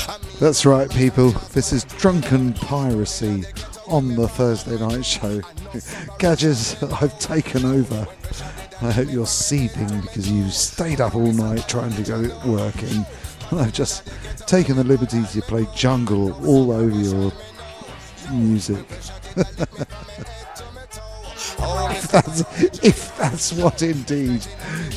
That's right, people. This is Drunken Piracy on the Thursday night show. Gadgets, I've taken over. I hope you're seething because you stayed up all night trying to go working. I've just taken the liberty to play jungle all over your music. if that's what indeed